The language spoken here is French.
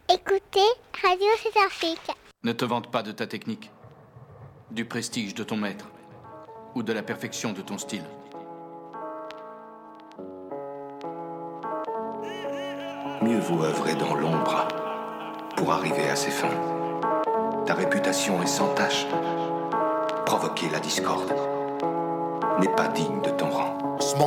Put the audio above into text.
Écoutez Radio Césarchique. Ne te vante pas de ta technique, du prestige de ton maître ou de la perfection de ton style. Mieux vaut œuvrer dans l'ombre pour arriver à ses fins. Ta réputation est sans tache. Provoquer la discorde n'est pas digne de ton rang.